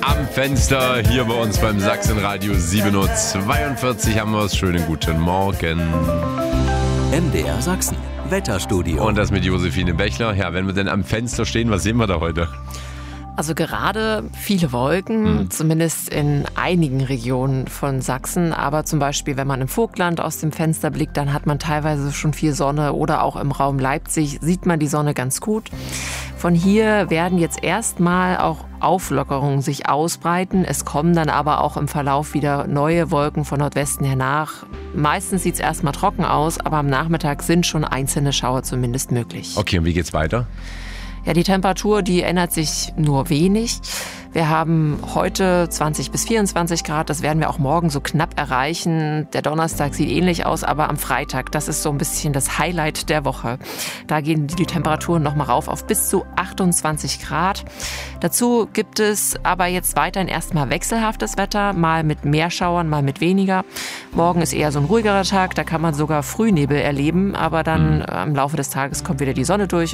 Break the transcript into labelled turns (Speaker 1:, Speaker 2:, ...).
Speaker 1: am Fenster hier bei uns beim Sachsenradio 7:42 Uhr haben wir es. Schönen guten Morgen.
Speaker 2: MDR Sachsen, Wetterstudio.
Speaker 1: Und das mit Josephine Bechler. Ja, wenn wir denn am Fenster stehen, was sehen wir da heute?
Speaker 3: Also gerade viele Wolken, zumindest in einigen Regionen von Sachsen. Aber zum Beispiel, wenn man im Vogtland aus dem Fenster blickt, dann hat man teilweise schon viel Sonne. Oder auch im Raum Leipzig sieht man die Sonne ganz gut. Von hier werden jetzt erstmal auch Auflockerungen sich ausbreiten. Es kommen dann aber auch im Verlauf wieder neue Wolken von Nordwesten her nach. Meistens sieht es erstmal trocken aus, aber am Nachmittag sind schon einzelne Schauer zumindest möglich.
Speaker 1: Okay, und wie geht's weiter?
Speaker 3: Ja, die Temperatur, die ändert sich nur wenig. Wir haben heute 20 bis 24 Grad, das werden wir auch morgen so knapp erreichen. Der Donnerstag sieht ähnlich aus, aber am Freitag, das ist so ein bisschen das Highlight der Woche. Da gehen die Temperaturen nochmal rauf auf bis zu 28 Grad. Dazu gibt es aber jetzt weiterhin erstmal wechselhaftes Wetter, mal mit mehr Schauern, mal mit weniger. Morgen ist eher so ein ruhigerer Tag, da kann man sogar Frühnebel erleben, aber dann im Laufe des Tages kommt wieder die Sonne durch